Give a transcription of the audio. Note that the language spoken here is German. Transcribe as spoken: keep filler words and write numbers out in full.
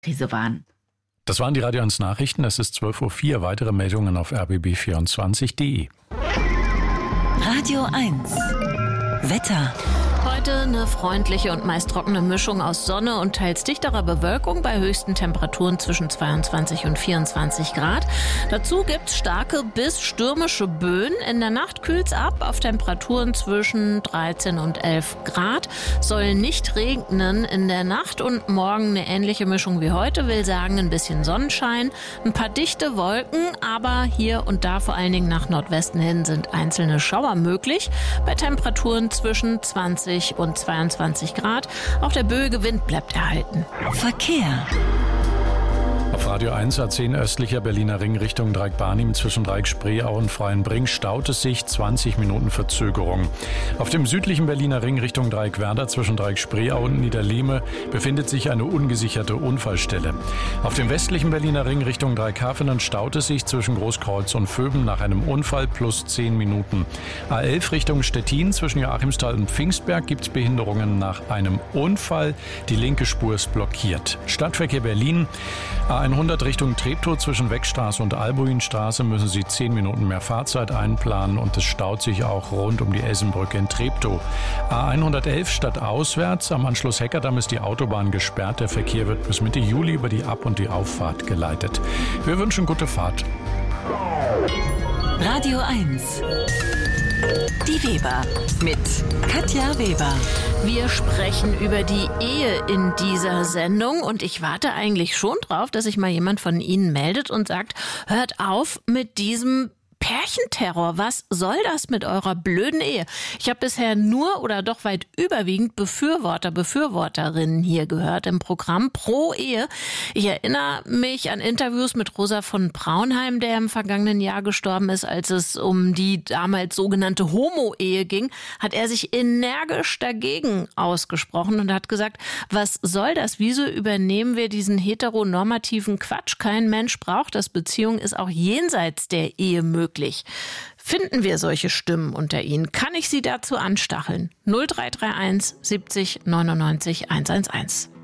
Krise waren. Das waren die Radio eins Nachrichten. Es ist zwölf Uhr vier. Weitere Meldungen auf r b b vierundzwanzig punkt d e. Radio eins Wetter. Heute eine freundliche und meist trockene Mischung aus Sonne und teils dichterer Bewölkung bei höchsten Temperaturen zwischen zweiundzwanzig und vierundzwanzig Grad. Dazu gibt's starke bis stürmische Böen. In der Nacht kühlt's ab auf Temperaturen zwischen dreizehn und elf Grad. Soll nicht regnen in der Nacht und morgen eine ähnliche Mischung wie heute. Will sagen ein bisschen Sonnenschein, ein paar dichte Wolken, aber hier und da vor allen Dingen nach Nordwesten hin sind einzelne Schauer möglich. Bei Temperaturen zwischen zwanzig und zweiundzwanzig Grad. Auch der böige Wind bleibt erhalten. Verkehr. Auf Radio eins A zehn östlicher Berliner Ring Richtung Dreieck-Barnim zwischen Dreieck-Spreeau und Freienbrink staut es sich, zwanzig Minuten Verzögerung. Auf dem südlichen Berliner Ring Richtung Dreieck-Werder zwischen Dreieck-Spreeau und Niederlehme befindet sich eine ungesicherte Unfallstelle. Auf dem westlichen Berliner Ring Richtung Dreieck-Hafenen staut es sich zwischen Großkreuz und Vöben nach einem Unfall plus zehn Minuten. A elf Richtung Stettin zwischen Joachimsthal und Pfingstberg gibt es Behinderungen nach einem Unfall. Die linke Spur ist blockiert. Stadtverkehr Berlin. A hundert Richtung Treptow zwischen Weckstraße und Albuinstraße müssen Sie zehn Minuten mehr Fahrzeit einplanen und es staut sich auch rund um die Essenbrücke in Treptow. A hundertelf stadtauswärts, am Anschluss Heckerdamm ist die Autobahn gesperrt. Der Verkehr wird bis Mitte Juli über die Ab- und die Auffahrt geleitet. Wir wünschen gute Fahrt. Radio eins. Die Weber mit Katja Weber. Wir sprechen über die Ehe in dieser Sendung und ich warte eigentlich schon drauf, dass sich mal jemand von Ihnen meldet und sagt, hört auf mit diesem Pärchenterror. Was soll das mit eurer blöden Ehe? Ich habe bisher nur oder doch weit überwiegend Befürworter, Befürworterinnen hier gehört im Programm pro Ehe. Ich erinnere mich an Interviews mit Rosa von Braunheim, der im vergangenen Jahr gestorben ist, als es um die damals sogenannte Homo-Ehe ging, hat er sich energisch dagegen ausgesprochen und hat gesagt, was soll das? Wieso übernehmen wir diesen heteronormativen Quatsch? Kein Mensch braucht das. Beziehung ist auch jenseits der Ehe möglich. Finden wir solche Stimmen unter Ihnen? Kann ich Sie dazu anstacheln? null drei drei eins siebzig neunundneunzig hundertelf.